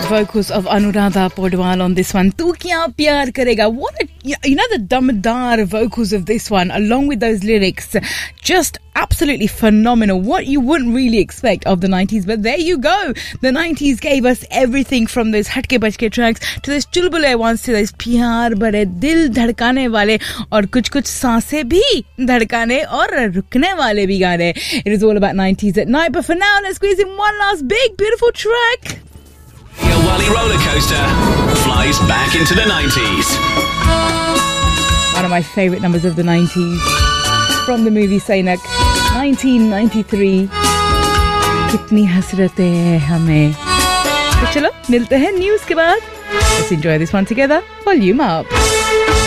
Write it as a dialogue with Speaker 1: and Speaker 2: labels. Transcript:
Speaker 1: vocals of Anuradha Podwal on this one. Tu Kya Pyar Karega. What a, you know, the damdar vocals of this one, along with those lyrics, just absolutely phenomenal. What you wouldn't really expect of the 90s, but there you go. The 90s gave us everything from those hatke bachke tracks to those chulbule ones to those pyar bade dil dhadkane wale aur kuch saanse bhi dhadkane aur rukne wale bhi gaane. It is all about 90s at night, but for now, let's squeeze in one last big, beautiful track.
Speaker 2: A Wally roller coaster flies back into the 90s.
Speaker 1: One of my favourite numbers of the 90s from the movie Sainak, 1993. कितनी हसरतें हैं हमें. तो चलो मिलते हैं news के बाद. Let's enjoy this one together. Volume up.